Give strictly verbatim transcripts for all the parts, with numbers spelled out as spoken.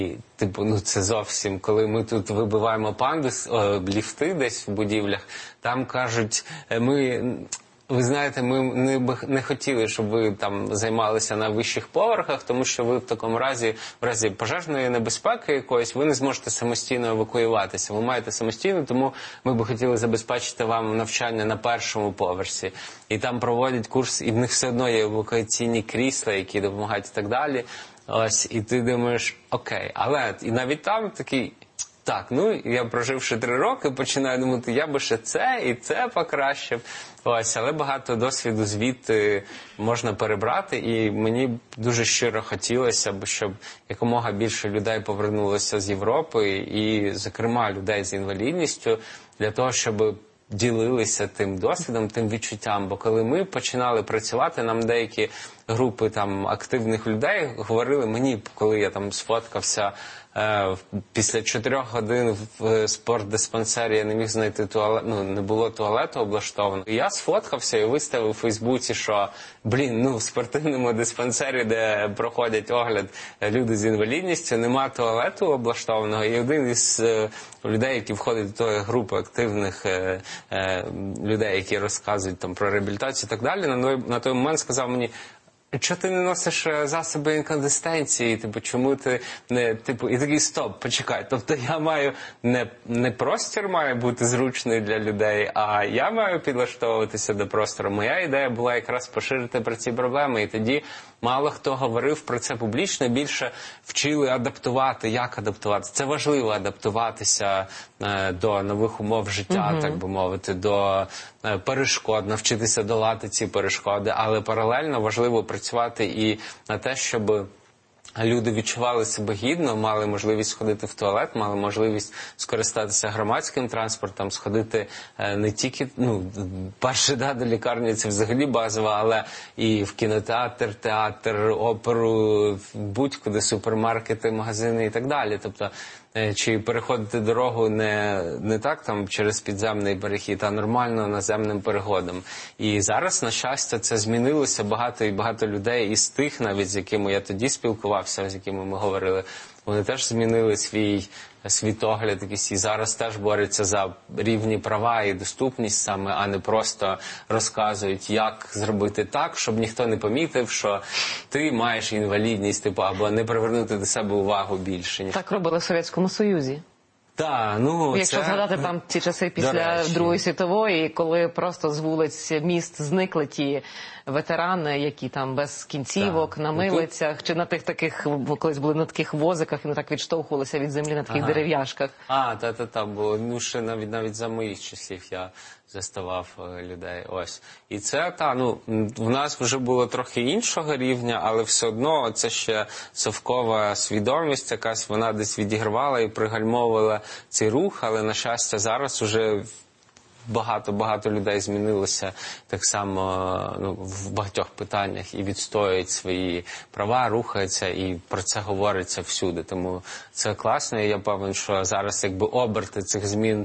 І, типу, ну це зовсім, коли ми тут вибиваємо пандус, о, ліфти десь в будівлях, там кажуть, ми... Ви знаєте, ми не, б не хотіли, щоб ви там займалися на вищих поверхах, тому що ви в такому разі, в разі пожежної небезпеки якоїсь, ви не зможете самостійно евакуюватися. Ви маєте самостійно, тому ми б хотіли забезпечити вам навчання на першому поверсі. І там проводять курс, і в них все одно є евакуаційні крісла, які допомагають і так далі. Ось, і ти думаєш, окей, але і навіть там такий... Так, ну, я проживши три роки, починаю думати, я би ще це і це покращив. Ось, але багато досвіду звідти можна перебрати, і мені дуже щиро хотілося б, щоб якомога більше людей повернулося з Європи, і, зокрема, людей з інвалідністю, для того, щоб ділилися тим досвідом, тим відчуттям. Бо коли ми починали працювати, нам деякі групи там активних людей говорили мені, коли я там сфоткався, е, після чотирьох годин в спортдиспансері я не міг знайти туалет, ну, не було туалету облаштовано. І я сфоткався і виставив у Фейсбуці, що, блін, ну, в спортивному диспансері, де проходять огляд люди з інвалідністю, нема туалету облаштованого. І один із е, людей, які входять до тої групи активних е, е, людей, які розказують там про реабілітацію і так далі, на той, на той момент сказав мені, чого ти не носиш засоби інконсистенції? Типу, чому ти не, типу, і такий, стоп, почекай. Тобто я маю, не, не простір має бути зручний для людей, а я маю підлаштовуватися до простору. Моя ідея була якраз поширити про ці проблеми, і тоді мало хто говорив про це публічно, більше вчили адаптувати, як адаптувати. Це важливо адаптуватися е, до нових умов життя, mm-hmm. так би мовити, до е, перешкод, навчитися долати ці перешкоди, але паралельно важливо працювати і на те, щоб люди відчували себе гідно, мали можливість сходити в туалет, мали можливість скористатися громадським транспортом, сходити е, не тільки, ну, перше, да, до лікарні, це взагалі базово, але і в кінотеатр, театр, оперу, будь-куди, супермаркети, магазини і так далі. Тобто, е, чи переходити дорогу не, не так там через підземний перехід, а нормально наземним переходом. І зараз, на щастя, це змінилося. Багато і багато людей із тих, навіть з якими я тоді спілкувався, з якими ми говорили, вони теж змінили свій світогляд якийсь і зараз теж борються за рівні права і доступність саме, а не просто розказують, як зробити так, щоб ніхто не помітив, що ти маєш інвалідність, типу, або не привернути до себе увагу більше. Так робили в Совєтському Союзі. Так, ну, якщо це... згадати там ті часи після Другої світової, коли просто з вулиць міст зникли ті ветерани, які там без кінцівок, так. на милицях, тут... чи на тих таких, колись були на таких возиках, і вони так відштовхувалися від землі на таких ага. дерев'яшках. А, та-та-та, бо ну, ще навіть, навіть за моїх часів я заставав людей. Ось. І це, та, ну, в нас вже було трохи іншого рівня, але все одно це ще совкова свідомість якась, вона десь відігравала і пригальмовувала цей рух, але, на щастя, зараз уже багато-багато людей змінилося так само, ну, в багатьох питаннях і відстоюють свої права, рухаються, і про це говориться всюди. Тому це класно, і я певен, що зараз якби оберти цих змін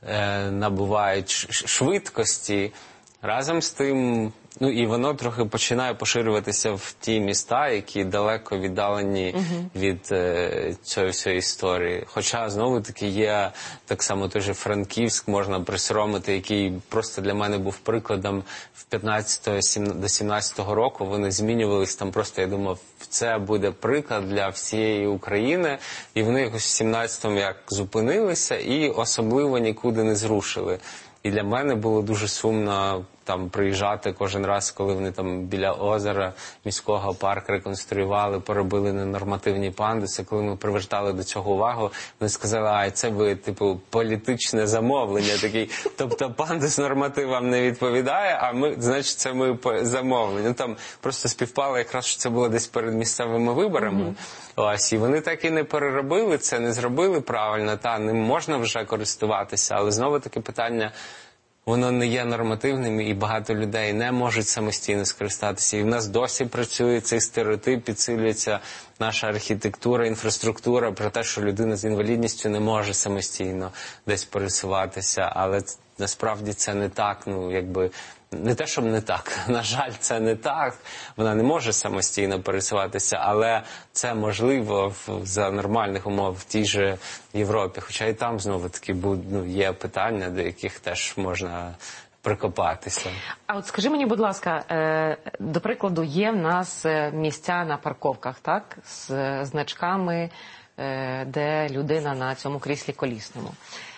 е, набувають швидкості. Разом з тим, ну, і воно трохи починає поширюватися в ті міста, які далеко віддалені uh-huh. від е, цієї всієї історії. Хоча, знову-таки, є так само той же Франківськ, можна присоромити, який просто для мене був прикладом в п'ятнадцятого до сімнадцятого року. Вони змінювались там просто, я думав, це буде приклад для всієї України. І вони якось в сімнадцятому як зупинилися і особливо нікуди не зрушили. І для мене було дуже сумно там приїжджати кожен раз, коли вони там біля озера міського парк реконструювали, поробили ненормативні пандуси. Коли ми привертали до цього увагу, вони сказали, а це ви, типу, політичне замовлення. Такий, тобто пандус нормативам не відповідає, а ми, значить, це ми замовлення. Ну, там просто співпало якраз, що це було десь перед місцевими виборами. Mm-hmm. Ось, і вони так і не переробили це, не зробили правильно, та, ним можна вже користуватися, але знову таке питання, воно не є нормативним, і багато людей не можуть самостійно скористатися. І в нас досі працює цей стереотип, підсилюється наша архітектура, інфраструктура про те, що людина з інвалідністю не може самостійно десь пересуватися. Але насправді це не так. Ну, якби не те, щоб не так, на жаль, це не так, вона не може самостійно пересуватися, але це можливо в, за нормальних умов в тій же Європі. Хоча і там, знову-таки, ну, є питання, до яких теж можна прикопатися. А от скажи мені, будь ласка, до прикладу, є в нас місця на парковках, так, з значками, де людина на цьому кріслі колісному.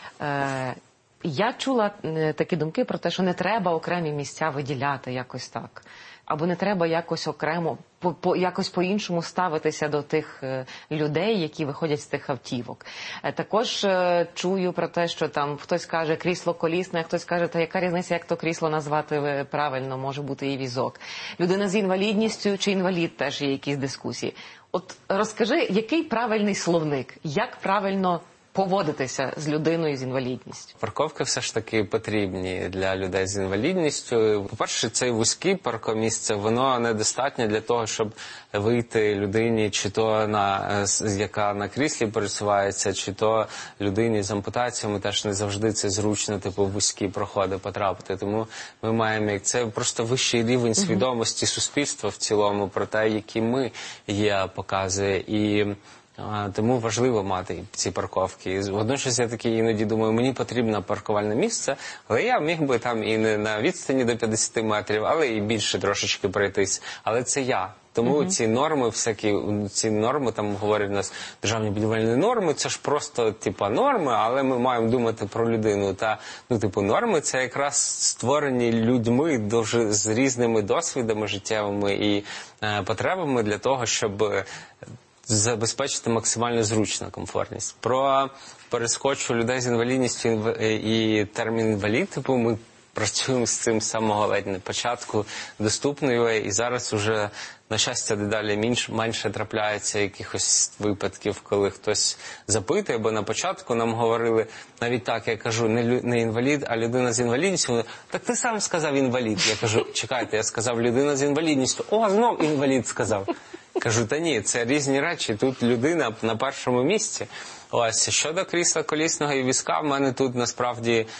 Я чула такі думки про те, що не треба окремі місця виділяти якось так. Або не треба якось окремо, по, по, якось по-іншому ставитися до тих е, людей, які виходять з тих автівок. Е, також е, чую про те, що там хтось каже крісло колісне, хтось каже, та яка різниця, як то крісло назвати правильно, може бути і візок. Людина з інвалідністю чи інвалід, теж є якісь дискусії. От розкажи, який правильний словник, як правильно поводитися з людиною з інвалідністю? Парковки все ж таки потрібні для людей з інвалідністю. По-перше, цей вузький паркомісце, воно недостатньо для того, щоб вийти людині, чи то на, яка на кріслі пересувається, чи то людині з ампутаціями теж не завжди це зручно, типу, в вузькі проходи потрапити. Тому ми маємо, це просто вищий рівень свідомості суспільства в цілому про те, які ми є, показує. І тому важливо мати ці парковки. Водночас я такий іноді думаю, мені потрібно паркувальне місце, але я міг би там і не на відстані до п'ятдесят метрів, але і більше трошечки пройтись. Але це я. Тому mm-hmm. ці норми, всякі, ці норми, там говорять у нас державні будівельні норми, це ж просто, типа, норми, але ми маємо думати про людину. Та, ну, типу, норми це якраз створені людьми дуже з різними досвідами життєвими і е, потребами для того, щоб забезпечити максимально зручну комфортність. Про перескочу людей з інвалідністю і термін інвалід, типу, ми працюємо з цим з самого ледь не початку доступної, і зараз уже, на щастя, дедалі менше, менше трапляється якихось випадків, коли хтось запитує, бо на початку нам говорили, навіть так, я кажу, не, не інвалід, а людина з інвалідністю. Так ти сам сказав інвалід. Я кажу, чекайте, я сказав людина з інвалідністю. О, знов інвалід сказав. Кажу, та ні, це різні речі, тут людина на першому місці. Ось, щодо крісла колісного і візка, в мене тут насправді е,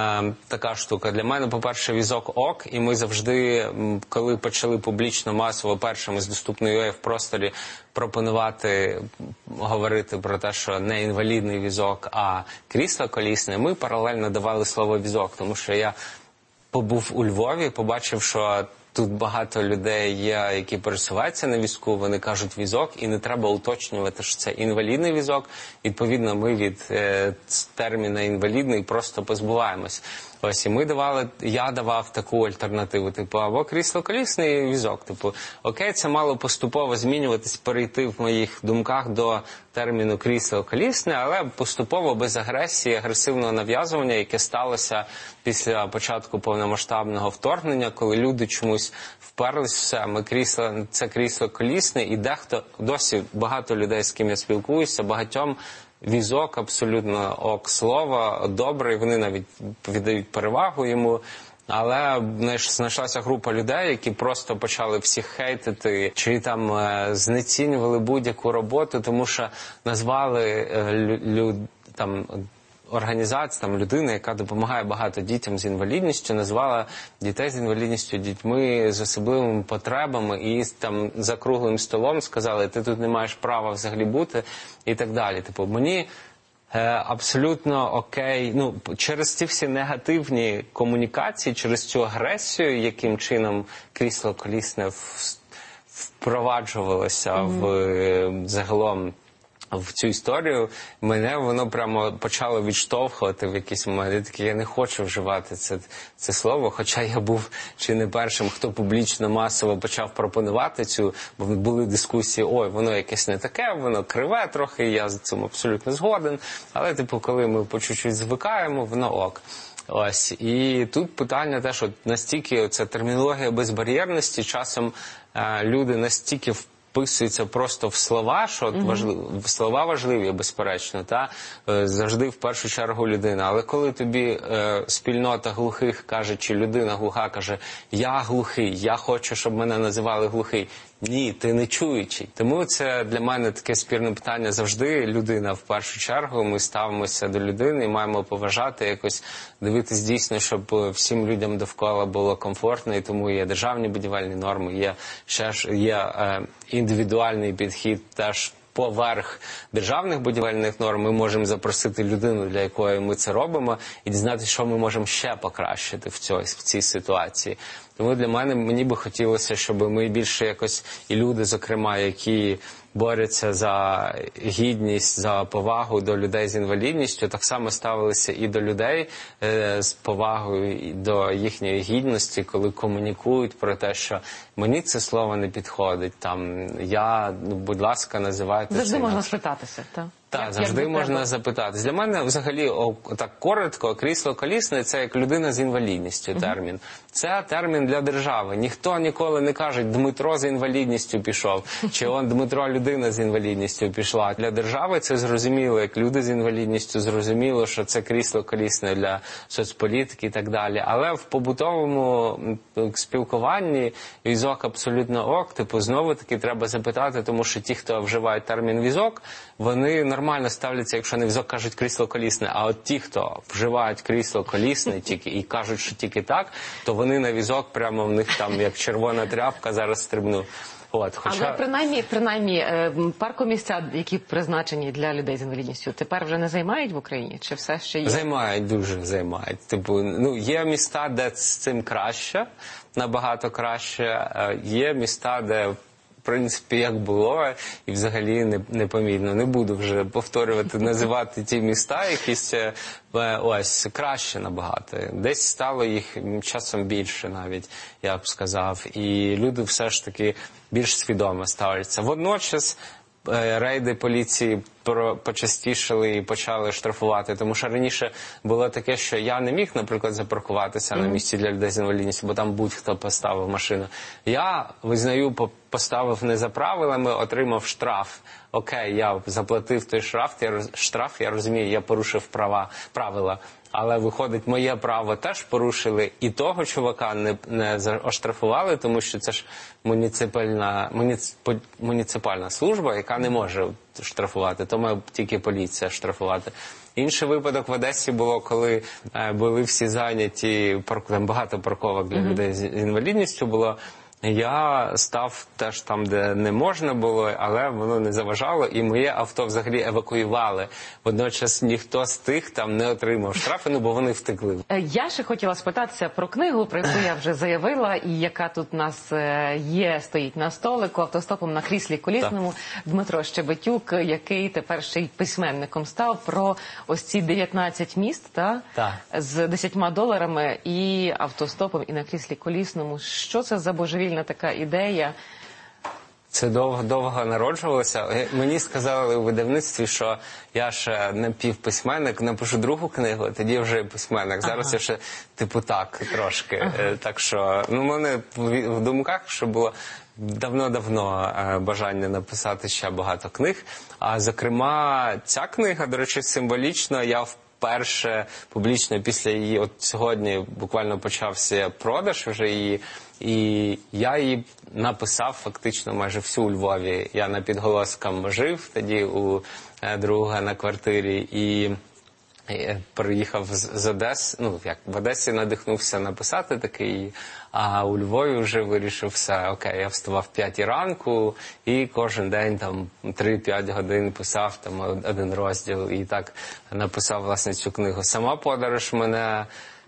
така штука. Для мене, по-перше, візок ок, і ми завжди, коли почали публічно, масово, першими з доступної в просторі пропонувати, говорити про те, що не інвалідний візок, а крісло колісне, ми паралельно давали слово візок, тому що я побув у Львові, побачив, що тут багато людей є, які пересуваються на візку, вони кажуть візок, і не треба уточнювати, що це інвалідний візок. Відповідно, ми від е, терміна інвалідний просто позбуваємось. Ось, і ми давали, я давав таку альтернативу, типу, або крісло-колісний візок. Типу, окей, це мало поступово змінюватись, перейти в моїх думках до терміну крісло-колісне, але поступово, без агресії, агресивного нав'язування, яке сталося після початку повномасштабного вторгнення, коли люди чомусь вперлись в все, ми крісло, це крісло-колісне, і дехто, досі багато людей, з ким я спілкуюся, багатьом візок абсолютно ок слово, добре, і вони навіть віддають перевагу йому. Але знайшлася група людей, які просто почали всіх хейтити, чи там е, знецінювали будь-яку роботу, тому що назвали е, лю, там організацію, там людина, яка допомагає багато дітям з інвалідністю, назвала дітей з інвалідністю дітьми з особливими потребами, і там за круглим столом сказали, ти тут не маєш права взагалі бути, і так далі. Типу, мені е, абсолютно окей, ну, через ці всі негативні комунікації, через цю агресію, яким чином крісло колісне впроваджувалося mm-hmm. в е, загалом в цю історію, мене воно прямо почало відштовхувати в якийсь момент. Я такий, я не хочу вживати це, це слово, хоча я був чи не першим, хто публічно масово почав пропонувати цю, бо були дискусії, ой, воно якесь не таке, воно криве трохи, я з цим абсолютно згоден, але, типу, коли ми по чуть-чуть звикаємо, воно ок. Ось, і тут питання те, що настільки ця термінологія безбар'єрності, часом е, люди настільки вписуються просто в слова, що mm-hmm. важливо, слова важливі, безперечно, та е, завжди в першу чергу людина. Але коли тобі е, спільнота глухих каже, чи людина глуха каже, я глухий, я хочу, щоб мене називали глухий, Ні, ти не чуючий. Тому це для мене таке спірне питання завжди. Людина в першу чергу, ми ставимося до людини і маємо поважати, якось дивитись дійсно, щоб всім людям довкола було комфортно, і тому є державні будівельні норми, є, ще ж, є е, індивідуальний підхід теж поверх державних будівельних норм. Ми можемо запросити людину, для якої ми це робимо, і дізнатися, що ми можемо ще покращити в, цій, в цій ситуації. Тому для мене, мені би хотілося, щоб ми більше якось, і люди, зокрема, які борються за гідність, за повагу до людей з інвалідністю, так само ставилися і до людей е, з повагою і до їхньої гідності, коли комунікують про те, що мені це слово не підходить, там, я, ну, будь ласка, називайте це. Завжди можна спитатися, так? Так, завжди як можна запитатись. Для мене, взагалі, о, так коротко, крісло колісне – це як людина з інвалідністю термін. Uh-huh. Це термін для держави. Ніхто ніколи не каже, Дмитро з інвалідністю пішов, чи он Дмитро людина з інвалідністю пішла. Для держави це зрозуміло, як люди з інвалідністю зрозуміло, що це крісло колісне для соцполітики і так далі. Але в побутовому спілкуванні візок абсолютно ок, типу, знову-таки треба запитати, тому що ті, хто вживають термін візок, вони нормально ставляться, якщо не візок кажуть крісло колісне, а от ті, хто вживають крісло колісне тільки і кажуть, що тільки так, то вони на візок прямо в них там як червона тряпка зараз стрибну. От, хоча... Але принаймні, принаймні паркомісця, які призначені для людей з інвалідністю, тепер вже не займають в Україні? Чи все ще є? Займають, дуже займають. Типу, ну, є міста, де з цим краще, набагато краще. Є міста, де в принципі, як було, і взагалі не, непомітно. Не буду вже повторювати, називати ті міста, якісь ось краще набагато. Десь стало їх часом більше навіть, я б сказав. І люди все ж таки більш свідомо ставляться. Водночас рейди поліції почастішали і почали штрафувати, тому що раніше було таке, що я не міг, наприклад, запаркуватися mm-hmm. на місці для людей з інвалідністю, бо там будь-хто поставив машину. Я, визнаю, поставив не за правилами, отримав штраф. Окей, я заплатив той штраф, я, штраф, я розумію, я порушив права, правила. Але, виходить, моє право теж порушили, і того чувака не, не оштрафували, тому що це ж муніципальна, муніцип, муніципальна служба, яка не може штрафувати, то має тільки поліція штрафувати. Інший випадок в Одесі було, коли е, були всі зайняті, там багато парковок для mm-hmm. людей з інвалідністю було. Я став теж там, де не можна було, але воно не заважало, і моє авто взагалі евакуювали. Водночас ніхто з тих там не отримав штрафи, ну, бо вони втекли. Я ще хотіла спитатися про книгу, про яку я вже заявила, і яка тут у нас є, стоїть на столику, автостопом на кріслі колісному. Так. Дмитро Щебетюк, який тепер ще й письменником став, про ось ці дев'ятнадцять міст, та? Так. З десятьма доларами і автостопом, і на кріслі колісному. Що це за божевільність? Така ідея. Це довго-довго народжувалося. Мені сказали у видавництві, що я ще напівписьменник, напишу другу книгу, а тоді вже письменник. Зараз ага. я ще, типу, так, трошки. Ага. Так що, ну, в мене в думках, що було давно-давно бажання написати ще багато книг. А, зокрема, ця книга, до речі, символічно, я вперше публічно після її, от сьогодні буквально почався продаж вже її, і я її написав фактично майже всю у Львові. Я на Підголоскам жив тоді у друга на квартирі і приїхав з Одеси, ну як в Одесі надихнувся написати такий, а у Львові вже вирішив все, окей, я вставав в п'ятій ранку і кожен день там три-п'ять годин писав там один розділ і так написав власне цю книгу. Сама подорож мене,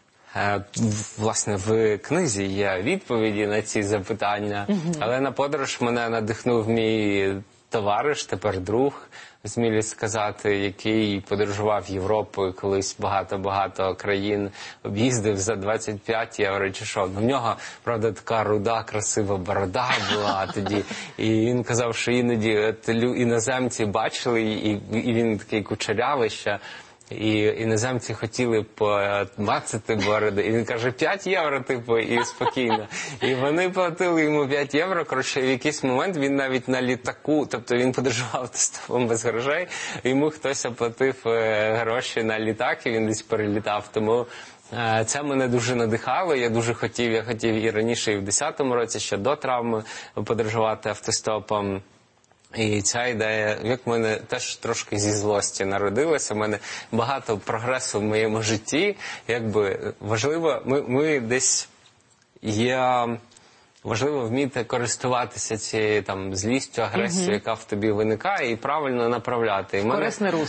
власне, в книзі є відповіді на ці запитання, mm-hmm. але на подорож мене надихнув мій товариш, тепер друг, змілю сказати, який подорожував Європою колись багато-багато країн, об'їздив за двадцять п'ять євро чи що. В нього, правда, така руда, красива борода була тоді. І він казав, що іноді іноземці бачили, і, і він такий кучерявий ще. І іноземці хотіли помацати бороди, і він каже, п'ять євро, типу, і спокійно. І вони платили йому п'ять євро, коротше, в якийсь момент він навіть на літаку, тобто він подорожував автостопом без грошей, йому хтось оплатив гроші на літак, і він десь перелітав, тому це мене дуже надихало, я дуже хотів, я хотів і раніше, і в десятому році, ще до травми, подорожувати автостопом. І ця ідея, як в мене теж трошки зі злості народилася, в мене багато прогресу в моєму житті, якби важливо, ми, ми десь є, важливо вміти користуватися цією там злістю, агресією, mm-hmm. яка в тобі виникає, і правильно направляти. І корисне русло.